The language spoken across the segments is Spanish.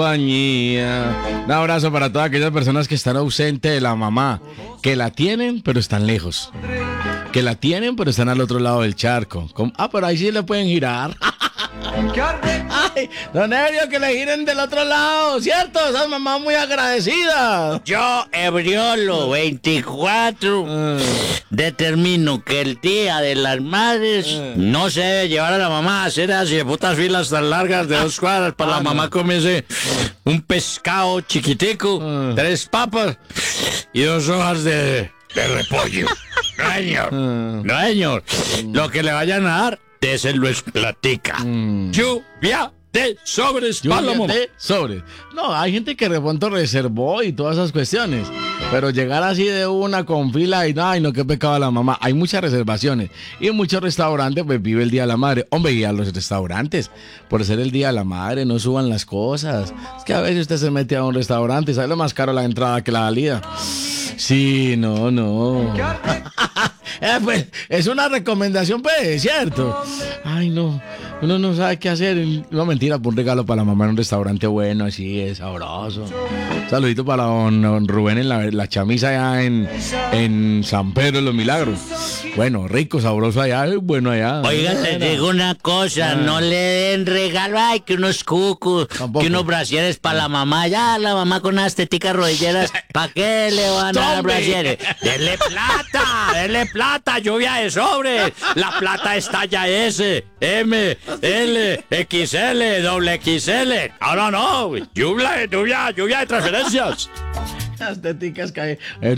compañía. Un abrazo para todas aquellas personas que están ausentes de la mamá, que la tienen pero están lejos, que la tienen pero están al otro lado del charco. Pero ahí sí le pueden girar. Ay, don Ebrio, que le giren del otro lado, ¿cierto? Esas mamás muy agradecidas. Yo, Ebriolo 24, determino que el día de las madres no se debe llevar a la mamá a hacer así de putas filas tan largas de 2 cuadras para la mamá comerse un pescado chiquitico, 3 papas y 2 hojas de repollo. No, señor. No, señor. Lo que le vayan a dar, déselo es platica. Lluvia de sobres, Palomo. De sobres. No, hay gente que de pronto reservó y todas esas cuestiones. Pero llegar así de una con fila y ay, no, qué pecado la mamá. Hay muchas reservaciones. Y en muchos restaurantes, pues vive el Día de la Madre. Hombre, y a los restaurantes, por ser el Día de la Madre, no suban las cosas. Es que a veces usted se mete a un restaurante y sale más caro la entrada que la salida. Sí, no. Pues, es una recomendación, pues, ¿cierto? Ay, no. Uno no sabe qué hacer. No, mentira, por un regalo para la mamá en un restaurante bueno, así, es sabroso. Saludito para don Rubén en la chamisa allá en San Pedro de los Milagros. Bueno, rico, sabroso allá, bueno allá. Oiga, les digo una cosa, no le den regalo, ay, que unos cucos, Tampoco. que unos brasieres para la mamá, ya la mamá con unas teticas rodilleras, ¿para qué le van a dar brasieres? Denle plata, lluvia de sobres, la plata está ya S, M, L, XL, doble XL, ahora no, lluvia de transferencias. Las teticas caen.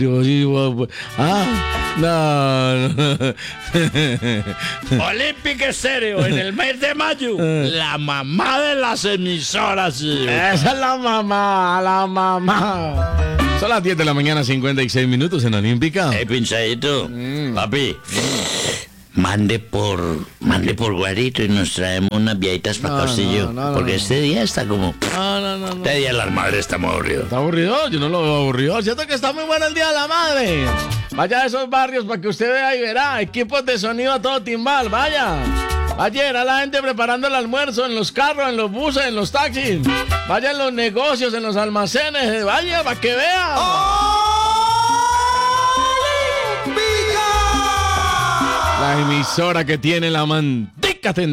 No. Olympic Estéreo en el mes de mayo, la mamá de las emisoras. Esa es la mamá. Son las 10 de la mañana, 56 minutos en Olímpica. Pinchadito, papi, mande por Guarito y nos traemos unas viejitas para Castillo. Porque este día está como... No. Este día las madres está muy aburrido. ¿Está aburrido? Yo no lo veo aburrido. Siento que está muy bueno el Día de la Madre. Vaya a esos barrios para que usted vea y verá. Equipos de sonido a todo timbal, vaya. Vaya, a la gente preparando el almuerzo en los carros, en los buses, en los taxis. Vaya en los negocios, en los almacenes. Vaya, para que vea. La emisora que tiene la manteca tendida.